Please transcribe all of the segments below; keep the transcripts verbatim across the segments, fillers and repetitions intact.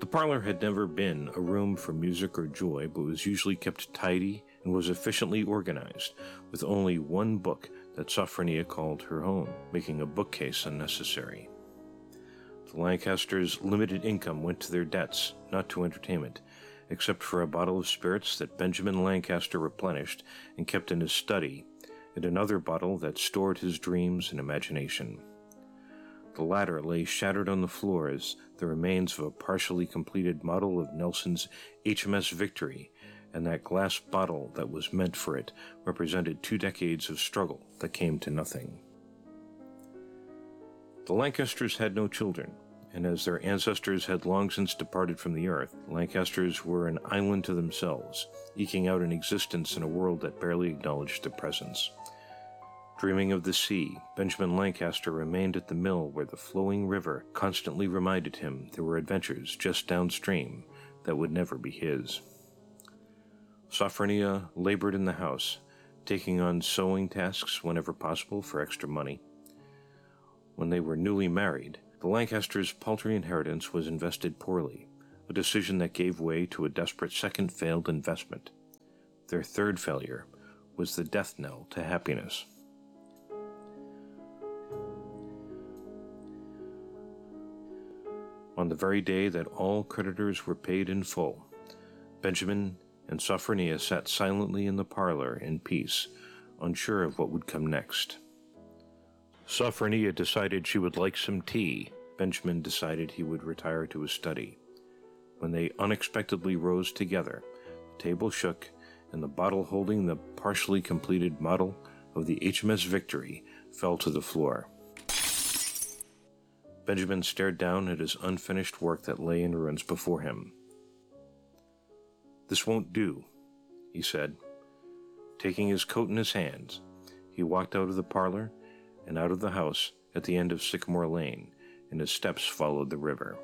The parlor had never been a room for music or joy, but was usually kept tidy and was efficiently organized, with only one book that Sophronia called her own, making a bookcase unnecessary. The Lancasters' limited income went to their debts, not to entertainment, except for a bottle of spirits that Benjamin Lancaster replenished and kept in his study, and another bottle that stored his dreams and imagination. The latter lay shattered on the floor as the remains of a partially completed model of Nelson's H M S Victory, and that glass bottle that was meant for it represented two decades of struggle that came to nothing. The Lancasters had no children, and as their ancestors had long since departed from the earth, the Lancasters were an island to themselves, eking out an existence in a world that barely acknowledged their presence. Dreaming of the sea, Benjamin Lancaster remained at the mill where the flowing river constantly reminded him there were adventures just downstream that would never be his. Sophronia labored in the house, taking on sewing tasks whenever possible for extra money. When they were newly married, the Lancasters' paltry inheritance was invested poorly, a decision that gave way to a desperate second failed investment. Their third failure was the death knell to happiness. On the very day that all creditors were paid in full, Benjamin and Sophronia sat silently in the parlor in peace, unsure of what would come next. Sophronia decided she would like some tea. Benjamin decided he would retire to his study. When they unexpectedly rose together, the table shook, and the bottle holding the partially completed model of the H M S Victory fell to the floor. Benjamin stared down at his unfinished work that lay in ruins before him. "This won't do," he said. Taking his coat in his hands, he walked out of the parlor and out of the house at the end of Sycamore Lane, and his steps followed the river.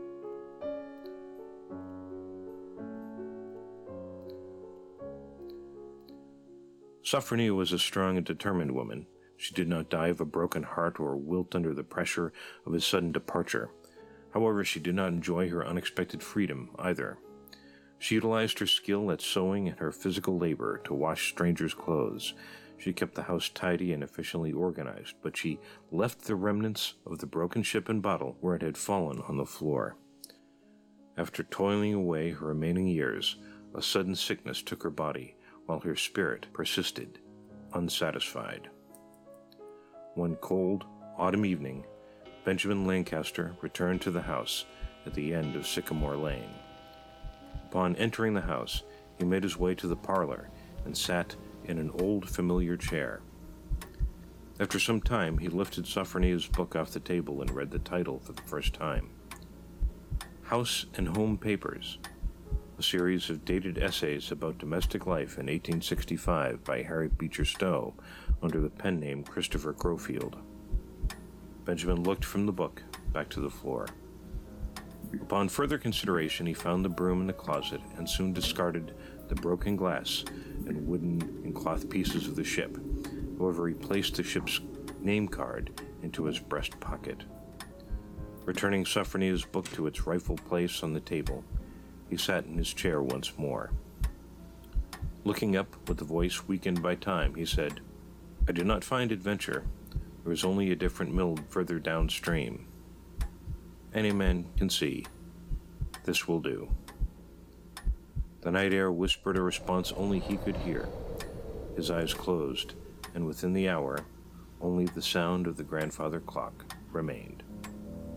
Sophronia was a strong and determined woman. She did not die of a broken heart or wilt under the pressure of his sudden departure. However, she did not enjoy her unexpected freedom either. She utilized her skill at sewing and her physical labor to wash strangers' clothes. She kept the house tidy and efficiently organized, but she left the remnants of the broken ship and bottle where it had fallen on the floor. After toiling away her remaining years, a sudden sickness took her body, while her spirit persisted, unsatisfied. One cold, autumn evening, Benjamin Lancaster returned to the house at the end of Sycamore Lane. Upon entering the house, he made his way to the parlor and sat in an old familiar chair. After some time, he lifted Sophronia's book off the table and read the title for the first time. House and Home Papers, a series of dated essays about domestic life in eighteen sixty-five by Harry Beecher Stowe under the pen name Christopher Crowfield. Benjamin looked from the book back to the floor. Upon further consideration, he found the broom in the closet and soon discarded the broken glass and wooden and cloth pieces of the ship. However, he placed the ship's name card into his breast pocket. Returning Sophronia's book to its rightful place on the table, he sat in his chair once more. Looking up with a voice weakened by time, he said, "I did not find adventure. There is only a different mill further downstream. Any man can see. This will do." The night air whispered a response only he could hear. His eyes closed, and within the hour, only the sound of the grandfather clock remained.